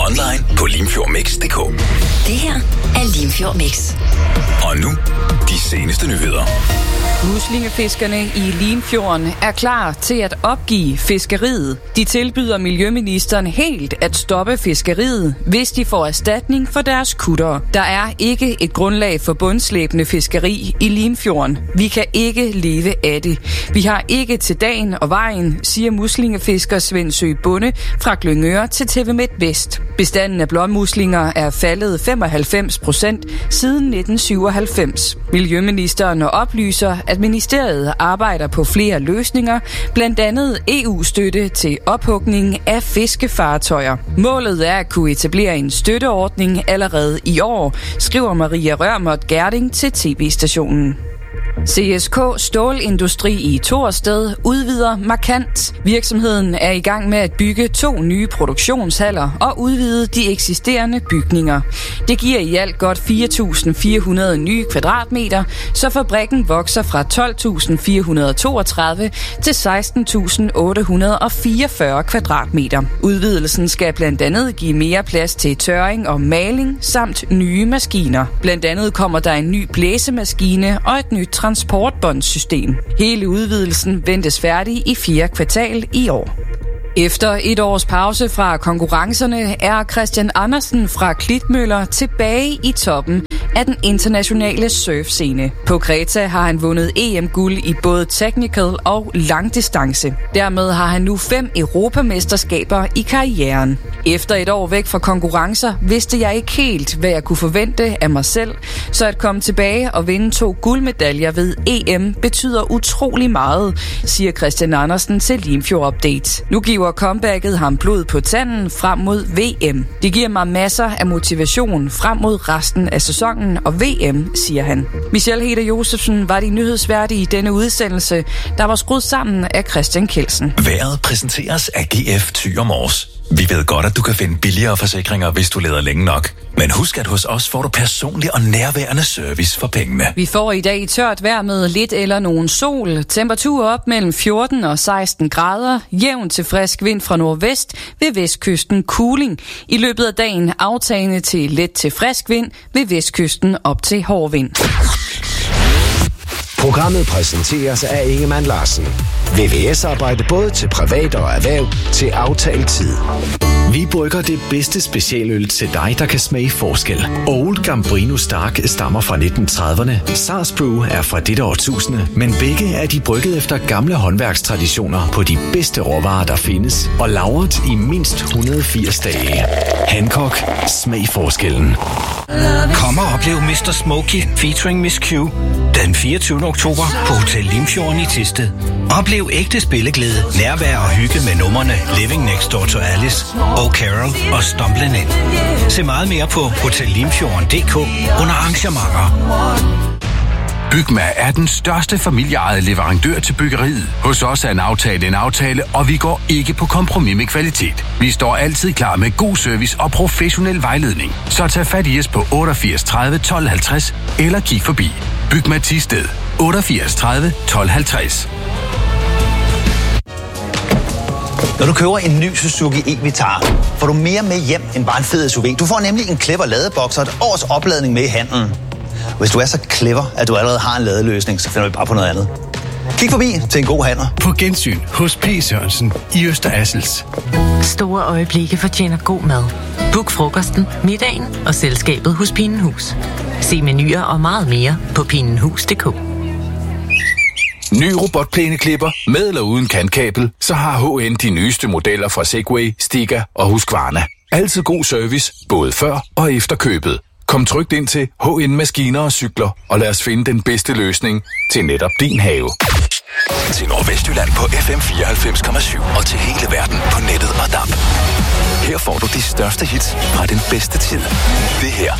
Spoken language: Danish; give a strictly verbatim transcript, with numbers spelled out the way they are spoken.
online på limfjordmix punktum d k. Det her er Limfjord Mix. Og nu, de seneste nyheder. Muslingefiskerne i Limfjorden er klar til at opgive fiskeriet. De tilbyder miljøministeren helt at stoppe fiskeriet, hvis de får erstatning for deres kuttere. Der er ikke et grundlag for bundslæbende fiskeri i Limfjorden. Vi kan ikke leve af det. Vi har ikke til dagen og vejen, siger muslingefisker Svend Søe Bonde fra Glyngøre til T V Midt Vest. Bestanden af blåmuslinger er faldet femoghalvfems procent siden nitten syvoghalvfems. Miljøministeren oplyser, at ministeriet arbejder på flere løsninger, blandt andet E U-støtte til ophugning af fiskefartøjer. Målet er at kunne etablere en støtteordning allerede i år, skriver Maria Rørmert Gerding til T V-stationen. C S K Stålindustri i Torsted udvider markant. Virksomheden er i gang med at bygge to nye produktionshaller og udvide de eksisterende bygninger. Det giver i alt godt fire tusind fire hundrede nye kvadratmeter, så fabrikken vokser fra tolv tusind fire hundrede toogtredive til seksten tusind otte hundrede fireogfyrre kvadratmeter. Udvidelsen skal blandt andet give mere plads til tørring og maling samt nye maskiner. Blandt andet kommer der en ny blæsemaskine og et nyt transportbåndssystem. Hele udvidelsen ventes færdig i fjerde kvartal i år. Efter et års pause fra konkurrencerne er Christian Andersen fra Klitmøller tilbage i toppen af den internationale surfscene. På Kreta har han vundet E M-guld i både technical og langdistance. Dermed har han nu fem europamesterskaber i karrieren. Efter et år væk fra konkurrencer vidste jeg ikke helt, hvad jeg kunne forvente af mig selv, så at komme tilbage og vinde to guldmedaljer ved E M betyder utrolig meget, siger Christian Andersen til Limfjord Update. Nu giver comebacket ham blod på tanden frem mod V M. Det giver mig masser af motivation frem mod resten af sæsonen og V M, siger han. Michelle Heder Josefsen var de nyhedsværdige i denne udsendelse, der var skruet sammen af Christian Kelsen. Vejret præsenteres af G F Thyre Mors. Vi ved godt, at du kan finde billigere forsikringer, hvis du leder længe nok. Men husk, at hos os får du personlig og nærværende service for pengene. Vi får i dag tørt vejr med lidt eller nogen sol. Temperatur op mellem fjorten og seksten grader. Jævn til frisk vind fra nordvest. Ved vestkysten kuling. I løbet af dagen aftagende til let til frisk vind. Ved vestkysten op til hård vind. Programmet præsenteres af Ingemann Larsen. V V S-arbejde både til privat og erhverv til aftalt tid. Vi brygger det bedste specialøl til dig, der kan smage forskel. Old Gambrino Stark stammer fra nitten trediverne. Sars Brew er fra dette årtusinde, men begge er de brygget efter gamle håndværkstraditioner på de bedste råvarer, der findes, og lagret i mindst et hundrede og firs dage. Hancock. Smag forskellen. Kom og oplev mister Smokey featuring Miss Q den fireogtyvende oktober på Hotel Limfjorden i Thisted. Oplev ægte spilleglæde, nærvær og hygge med numrene Living Next Door to Alice, Oh Carol og Stumblin' In. Se meget mere på hotel limfjorden punktum d k under arrangementer. Bygma er den største familieejede leverandør til byggeriet. Hos os er en aftale en aftale, og vi går ikke på kompromis med kvalitet. Vi står altid klar med god service og professionel vejledning. Så tag fat i os på otteogfirs tredive tolv halvtreds eller kig forbi. Bygma Thisted otteogfirs tredive tolv halvtreds. Når du køber en ny Suzuki e-Vitara, får du mere med hjem end bare en fed S U V. Du får nemlig en clever ladeboks og et års opladning med i handlen. Hvis du er så clever, at du allerede har en ladeløsning, så finder vi bare på noget andet. Kig forbi til en god handler. På gensyn hos P. Sørensen i Øster Assels. Store øjeblikke fortjener god mad. Book frokosten, middagen og selskabet hos Pinenhus. Se menuer og meget mere på pinenhus punktum d k. Ny robotplæneklipper med eller uden kantkabel, så har H N de nyeste modeller fra Segway, Stiga og Husqvarna. Altid god service, både før og efter købet. Kom trygt ind til H N Maskiner og Cykler, og lad os finde den bedste løsning til netop din have. Til Nordvestjylland på F M fireoghalvfems komma syv og til hele verden på nettet og D A B. Her får du de største hits fra den bedste tid. Det her